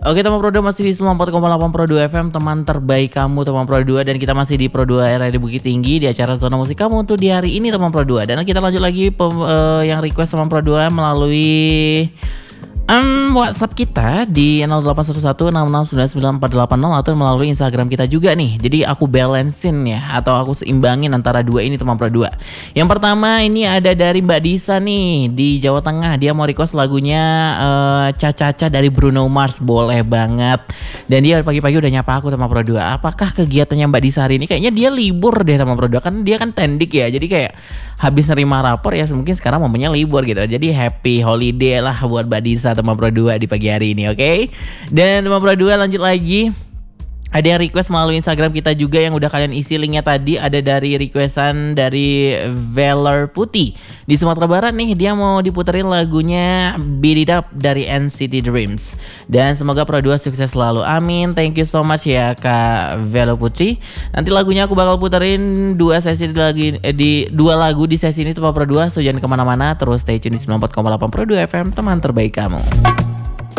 Oke teman Pro 2 masih di 94,8 Pro 2 FM, teman terbaik kamu teman Pro 2. Dan kita masih di Pro 2 RRI Bukit Tinggi di acara Zona Musik kamu untuk di hari ini teman Pro 2. Dan kita lanjut lagi yang request teman Pro 2 melalui WhatsApp kita di 081166994880 atau melalui Instagram kita juga nih. Jadi aku balancein ya, atau aku seimbangin antara dua ini teman Pro 2. Yang pertama ini ada dari Mbak Disa nih di Jawa Tengah. Dia mau request lagunya Caca-Caca dari Bruno Mars. Boleh banget. Dan dia pagi-pagi udah nyapa aku teman Pro 2. Apakah kegiatannya Mbak Disa hari ini? Kayaknya dia libur deh teman Pro 2. Kan dia kan tendik ya. Jadi kayak habis nerima rapor ya, mungkin sekarang momennya libur gitu. Jadi happy holiday lah buat Mbak Disa teman Pro 2 di pagi hari ini, oke? Dan teman Pro 2 lanjut lagi. Ada yang request melalui Instagram kita juga yang udah kalian isi linknya tadi. Ada dari requestan dari Valor Putih di Sumatera Barat nih. Dia mau diputerin lagunya Beat It Up dari NCT Dreams. Dan semoga Pro 2 sukses selalu, amin. Thank you so much ya Kak Valor Putih. Nanti lagunya aku bakal puterin dua lagu di sesi ini teman Pro 2. So jangan kemana-mana, terus stay tune di 94,8 Pro 2 FM, teman terbaik kamu.